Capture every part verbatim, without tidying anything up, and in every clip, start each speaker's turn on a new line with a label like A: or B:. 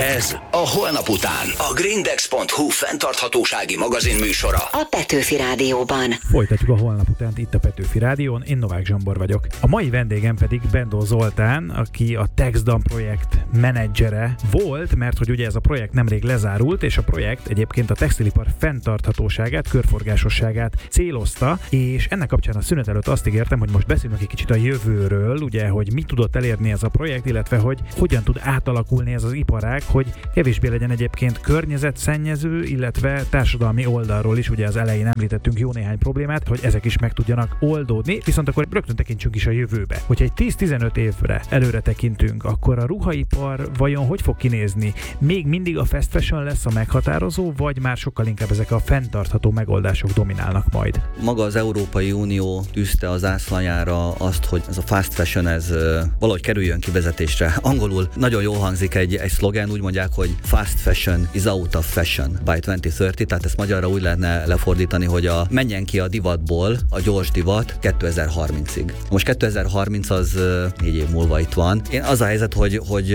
A: Ez a Holnap után. A Grindex pont hu fenntarthatósági magazin műsora.
B: A Petőfi Rádióban.
C: Folytatjuk a Holnap utánt itt a Petőfi Rádión. Én Novák Zsombor vagyok. A mai vendégem pedig Bendó Zoltán, aki a TextDan projekt menedzsere volt, mert hogy ugye ez a projekt nemrég lezárult, és a projekt egyébként a textilipar fenntarthatóságát, körforgásosságát célozta, és ennek kapcsán a szünet előtt azt ígértem, hogy most beszélünk egy kicsit a jövőről, ugye, hogy mit tudott elérni ez a projekt, illetve hogy hogyan tud átalakulni ez az iparág, hogy kevésbé legyen egyébként környezetszennyező, illetve társadalmi oldalról is, ugye az elején említettünk jó néhány problémát, hogy ezek is meg tudjanak oldódni, viszont akkor rögtön tekintsünk is a jövőbe. Hogyha egy tíz-tizenöt évre előre tekintünk, akkor a ruhaipar vajon hogy fog kinézni? Még mindig a fast fashion lesz a meghatározó, vagy már sokkal inkább ezek a fenntartható megoldások dominálnak majd?
D: Maga az Európai Unió tűzte az zászlajára azt, hogy ez a fast fashion ez valahogy kerüljön kivezetésre. Angolul nagyon jól hangzik egy, egy szlogen, úgy mondják, hogy fast fashion is out of fashion by kétezer-harminc, tehát ezt magyarra úgy lehetne lefordítani, hogy a menjen ki a divatból a gyors divat kétezer-harmincig. Most kétezer-harminc az négy év múlva itt van. Én az a helyzet, hogy, hogy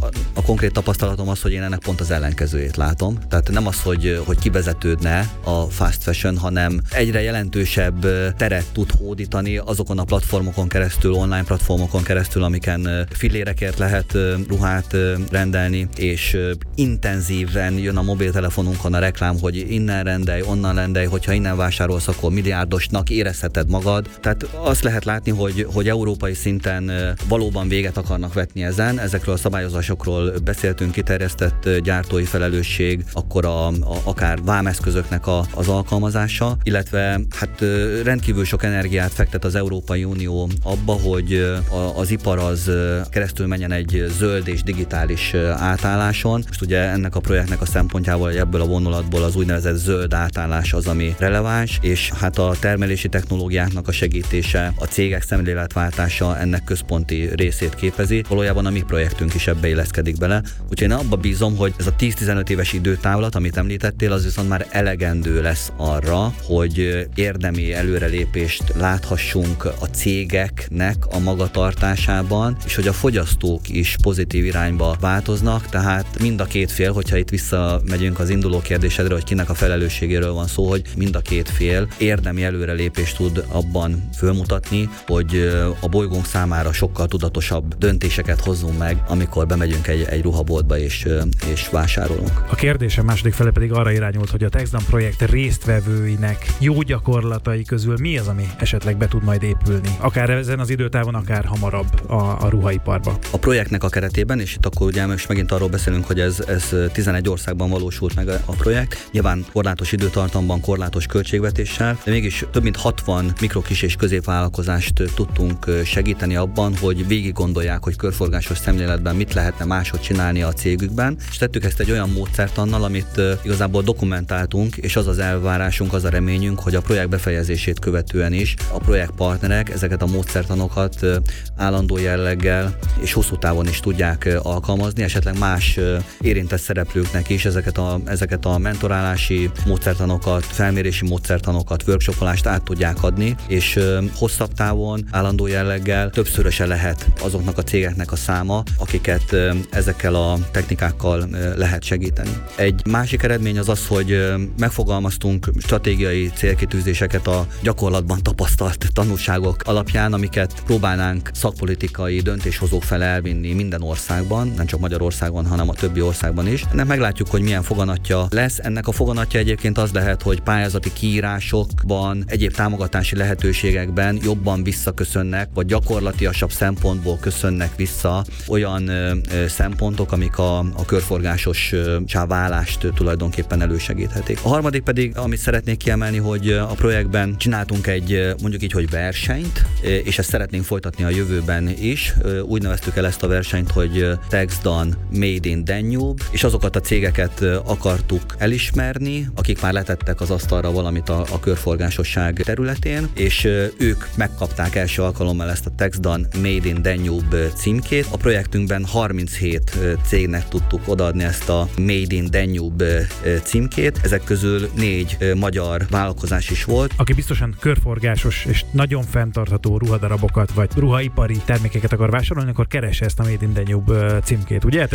D: a konkrét tapasztalatom az, hogy én ennek pont az ellenkezőjét látom. Tehát nem az, hogy, hogy kivezetődne a fast fashion, hanem egyre jelentősebb teret tud hódítani azokon a platformokon keresztül, online platformokon keresztül, amiken fillérekért lehet ruhát rendelni, és intenzíven jön a mobiltelefonunkon a reklám, hogy innen rendelj, onnan rendelj, hogyha innen vásárolsz, akkor milliárdosnak érezheted magad. Tehát azt lehet látni, hogy, hogy európai szinten valóban véget akarnak vetni ezen. Ezekről a szabályozásokról beszéltünk, kiterjesztett gyártói felelősség, akkor a, a, akár vámeszközöknek a, az alkalmazása, illetve hát rendkívül sok energiát fektet az Európai Unió abba, hogy a, az ipar az keresztül menjen egy zöld és digitális átálláson. Most ugye ennek a projektnek a szempontjából, hogy ebből a vonulatból az úgynevezett zöld átállás az, ami releváns, és hát a termelési technológiáknak a segítése, a cégek szemléletváltása ennek központi részét képezi. Valójában a mi projektünk is ebbe illeszkedik bele. Úgyhogy én abba bízom, hogy ez a tíz-tizenöt éves időtávlat, amit említettél, az viszont már elegendő lesz arra, hogy érdemi előrelépést láthassunk a cégeknek a magatartásában, és hogy a fogyasztók is pozitív irányba változnak, tehát mind a két fél, hogyha itt visszamegyünk az induló kérdésedre, hogy kinek a felelősségéről van szó, hogy mind a két fél érdemi előrelépést tud abban fölmutatni, hogy a bolygónk számára sokkal tudatosabb döntéseket hozzunk meg, amikor bemegyünk egy, egy ruhaboltba és, és vásárolunk.
C: A kérdésem második fele pedig arra irányult, hogy a TextDan projekt résztvevőinek jó gyakorlatai közül mi az, ami esetleg be tud majd épülni? Akár ezen az időtávon, akár hamarabb a, a ruhaiparba.
D: A projektnek a keretében, és itt akkor ugye most megint arról beszélünk, hogy ez, ez tizenegy országban valósult meg a projekt, nyilván korlátos időtartamban, korlátos költségvetéssel, de mégis több mint hatvan mikro, kis és középvállalkozást tudtunk segíteni abban, hogy végig gondolják, hogy körforgásos szemléletben mit lehetne máshogy csinálni a cégükben, és tettük ezt egy olyan módszertannal, amit igazából dokumentáltunk, és az az elvárásunk, az a reményünk, hogy a projekt befejezését követően is a projektpartnerek ezeket a módszertanokat állandó jelleggel és hosszú távon is tudják alkalmazni, esetleg más érintett szereplőknek is ezeket a, ezeket a mentorálási módszertanokat, felmérési módszertanokat, workshopolást át tudják adni, és hosszabb távon, állandó jelleggel többszörösen lehet azoknak a cégeknek a száma, akiket ezekkel a technikákkal lehet segíteni. Egy másik eredmény az az, hogy megfogalmaztunk stratégiai célkitűzéseket a gyakorlatban tapasztalt tanulságok alapján, amiket próbálnánk szakpolitikai döntéshozók fel elvinni minden országban, nem csak Magyarországon, hanem a többi országban is. Ennek meglátjuk, hogy milyen foganatja lesz. Ennek a foganatja egyébként az lehet, hogy pályázati kiírásokban, egyéb támogatási lehetőségekben jobban visszaköszönnek, vagy gyakorlatiasabb szempontból köszönnek vissza olyan ö, ö, szempontok, amik a, a körforgásossá válást tulajdonképpen elősegíthetik. A harmadik pedig, amit szeretnék kiemelni, hogy a projektben csináltunk egy, mondjuk így, hogy versenyt, és ezt szeretnénk folytatni a jövőben is. Úgy neveztük el ezt a versenyt, hogy TextDan Made in Danube, és azokat a cégeket akartuk elismerni, akik már letettek az asztalra valamit a, a körforgásosság területén, és ők megkapták első alkalommal ezt a TextDan Made in Danube címkét. A projektünkben harminchét cégnek tudtuk odaadni ezt a Made in Danube címkét. Ezek közül négy magyar vállalkozás is volt.
C: Aki biztosan körforgásos és nagyon fenntartható ruhadarabokat vagy ruhaipari termékeket akar vásárolni, akkor keresse ezt a Made in Danube címkét, ugye? Tehát ugye ez,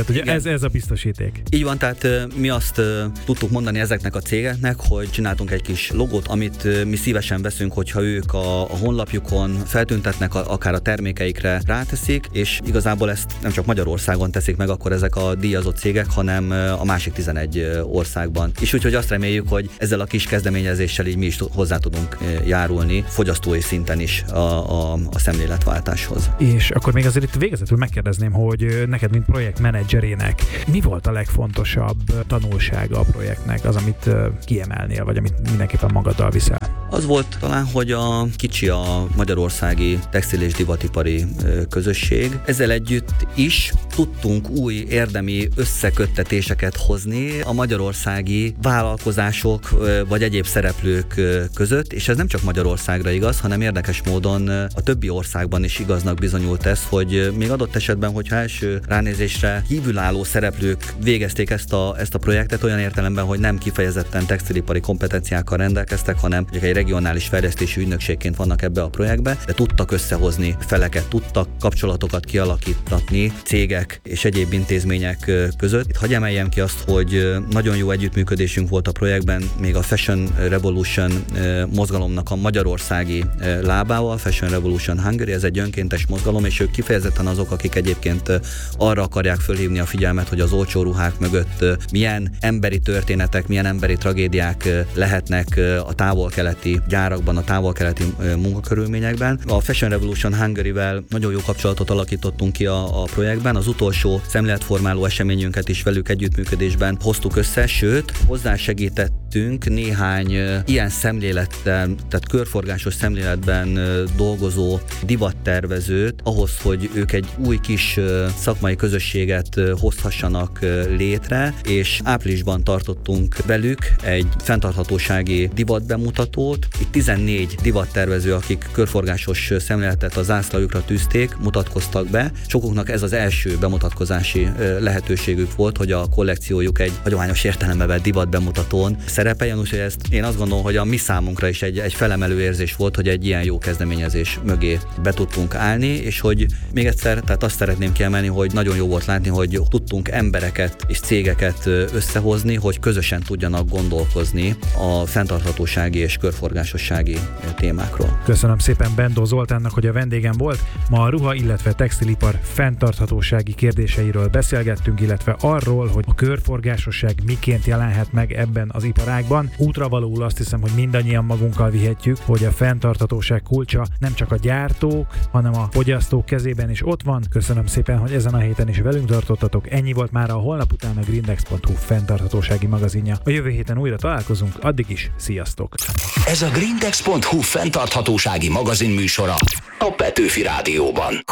C: ez, ez a biztosíték.
D: Így van, tehát mi azt tudtuk mondani ezeknek a cégeknek, hogy csináltunk egy kis logót, amit mi szívesen veszünk, hogyha ők a, a honlapjukon feltüntetnek, a, akár a termékeikre ráteszik, és igazából ezt nem csak Magyarországon teszik meg akkor ezek a díjazott cégek, hanem a másik tizenegy országban. És úgyhogy azt reméljük, hogy ezzel a kis kezdeményezéssel így mi is hozzá tudunk járulni fogyasztói szinten is a, a, a szemléletváltáshoz.
C: És akkor még azért itt végezetül megkérdezném, hogy neked, mint projektmenedzserének, mi volt a legfontosabb tanulsága a projektnek, az, amit kiemelnél, vagy amit mindenképpen magaddal viszel?
D: Az volt talán, hogy a kicsi a magyarországi textil- és divatipari közösség. Ezzel együtt is tudtunk új érdemi összeköttetéseket hozni a magyarországi vállalkozások vagy egyéb szereplők között, és ez nem csak Magyarországra igaz, hanem érdekes módon a többi országban is igaznak bizonyult ez, hogy még adott esetben, hogyha első ránézésre kívülálló szereplők végezték ezt a, ezt a projektet olyan értelemben, hogy nem kifejezetten textilipari kompetenciákkal rendelkeztek, hanem egy regionális fejlesztési ügynökségként vannak ebbe a projektbe, de tudtak összehozni feleket, tudtak kapcsolatokat kialakítani cégek és egyéb intézmények között. Itt hadd emeljem ki azt, hogy nagyon jó együttműködésünk volt a projektben, még a Fashion Revolution mozgalomnak a magyarországi lábával, Fashion Revolution Hungary, ez egy önkéntes mozgalom, és ők kifejezetten azok, akik egyébként arra akarják fölhívni a figyelmet, hogy az olcsó ruhák mögött milyen emberi történetek, milyen emberi tragédiák lehetnek a távol-keleti gyárakban, a távol-keleti munkakörülményekben. A Fashion Revolution Hungary-vel nagyon jó kapcsolatot alakítottunk ki a, a projektben, az utolsó szemléletformáló eseményünket is velük együttműködésben hoztuk össze, sőt, hozzásegítettünk néhány ilyen szemlélettel, tehát körforgásos szemléletben dolgozó divattervezőt ahhoz, hogy ők egy új kis szakmai közösséget hozhassanak létre, és áprilisban tartottunk velük egy fenntarthatósági divatbemutatót. Itt tizennégy divattervező, akik körforgásos szemléletet a zászlajukra tűzték, mutatkoztak be. Sokuknak ez az első bemutatkozási lehetőségük volt, hogy a kollekciójuk egy hagyományos értelembe vett divatbemutatón szerepeljen, úgyhogy ezt én azt gondolom, hogy a mi számunkra is egy, egy felemelő érzés volt, hogy egy ilyen jó kezdeményezés mögé be tudtunk állni, és hogy még egyszer, tehát azt szeretném kiemelni, hogy nagyon jó volt látni, hogy tudtunk embereket és cégeket összehozni, hogy közösen tudjanak gondolkozni a fenntarthatósági és körforgásossági témákról.
C: Köszönöm szépen Bendó Zoltánnak, hogy a vendégem volt. Ma a ruha, illetve textilipar fenntarthatósági kérdéseiről beszélgettünk, illetve arról, hogy a körforgásosság miként jelenhet meg ebben az iparágban. Útravalóul azt hiszem, hogy mindannyian magunkkal vihetjük, hogy a fenntarthatóság kulcsa nem csak a gyártók, hanem a fogyasztók kezében is ott van. Köszönöm szépen, hogy ezen a héten is velünk tartottatok. Ennyi volt már a holnap után a grindex pont hu fenntarthatósági magazinja. A jövő héten újra találkozunk, addig is sziasztok!
A: Ez a grindex pont hu fenntarthatósági magazin műsora a Petőfi Rádióban.